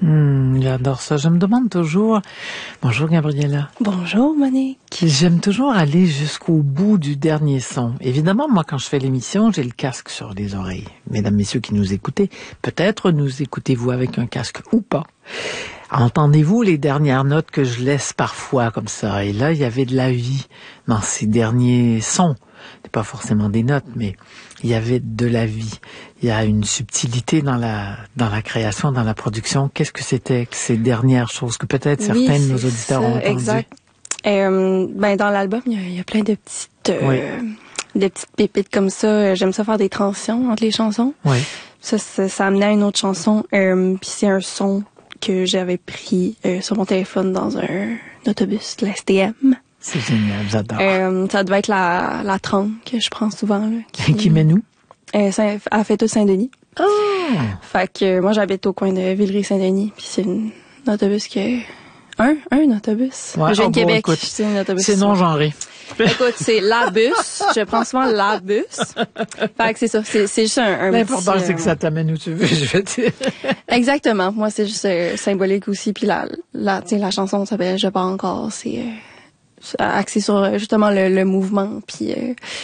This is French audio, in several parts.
J'adore ça. Je me demande toujours... Bonjour Gabriella. Bonjour Monique. J'aime toujours aller jusqu'au bout du dernier son. Évidemment, moi, quand je fais l'émission, j'ai le casque sur les oreilles. Mesdames, messieurs qui nous écoutez, peut-être nous écoutez-vous avec un casque ou pas. Entendez-vous les dernières notes que je laisse parfois comme ça? Et là, il y avait de la vie dans ces derniers sons. C'est pas forcément des notes, mais il y avait de la vie. Il y a une subtilité dans la création, dans la production. Qu'est-ce que c'était que ces dernières choses que peut-être certains de nos auditeurs ont entendues? Exact. Dans l'album, il y a plein de petites pépites comme ça. J'aime ça faire des transitions entre les chansons. Oui. Ça amenait à une autre chanson. Puis c'est un son que j'avais pris sur mon téléphone dans un autobus de la STM. C'est génial, j'adore. Ça devait être la 30 que je prends souvent. Là, qui mène où? À Fêteuse-Saint-Denis. Oh! Fait que moi, j'habite au coin de Villeray-Saint-Denis. Puis c'est un autobus qui un autobus. Ouais, je viens de Québec. Écoute, c'est un autobus. C'est non-genré. Écoute, c'est la bus. Je prends souvent la bus. Fait que c'est ça. C'est juste un L'important, petit, c'est que ça t'amène où tu veux, je vais dire. Exactement. Moi, c'est juste symbolique aussi. Puis la chanson s'appelle Je pars encore. C'est axé sur justement le mouvement. Puis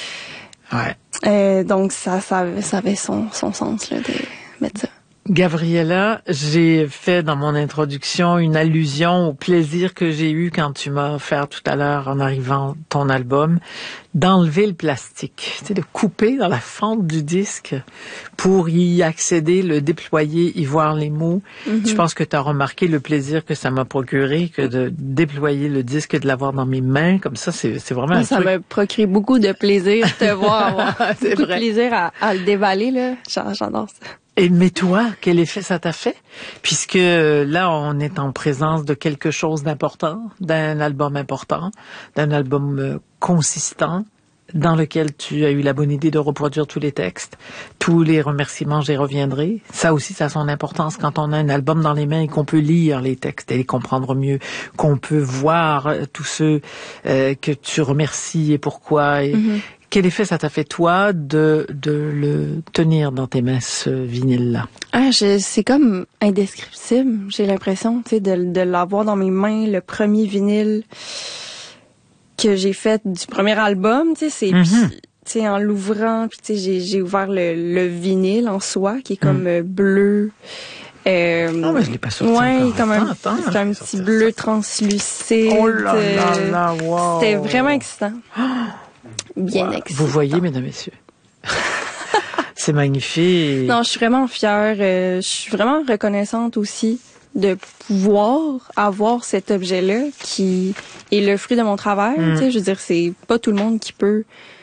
donc ça avait son sens là de mettre ça. Gabriella, j'ai fait dans mon introduction une allusion au plaisir que j'ai eu quand tu m'as offert tout à l'heure en arrivant ton album, d'enlever le plastique, tu sais, de couper dans la fente du disque pour y accéder, le déployer, y voir les mots. Je pense que tu as remarqué le plaisir que ça m'a procuré, que de déployer le disque et de l'avoir dans mes mains, comme ça, c'est vraiment un truc. Ça m'a procuré beaucoup de plaisir de te voir, c'est beaucoup vrai. de plaisir à le déballer, là. J'adore ça. Mais toi, quel effet ça t'a fait? Puisque là, on est en présence de quelque chose d'important, d'un album important, d'un album consistant, dans lequel tu as eu la bonne idée de reproduire tous les textes, tous les remerciements, j'y reviendrai. Ça aussi, ça a son importance quand on a un album dans les mains et qu'on peut lire les textes et les comprendre mieux, qu'on peut voir tous ceux que tu remercies et pourquoi. Quel effet ça t'a fait, toi, de le tenir dans tes mains, ce vinyle-là? C'est comme indescriptible, j'ai l'impression, tu sais, de l'avoir dans mes mains, le premier vinyle que j'ai fait du premier album, tu sais, tu sais, en l'ouvrant, puis tu sais, j'ai ouvert le vinyle en soi, qui est comme bleu. Mais je l'ai pas sorti encore. Comme c'est un petit bleu translucide. Oh là là là, wow! C'était vraiment excitant. Bien excitant. Vous voyez, mesdames, messieurs. C'est magnifique. Non, je suis vraiment fière. Je suis vraiment reconnaissante aussi de pouvoir avoir cet objet-là qui est le fruit de mon travail. Tu sais, je veux dire, c'est pas tout le monde qui peut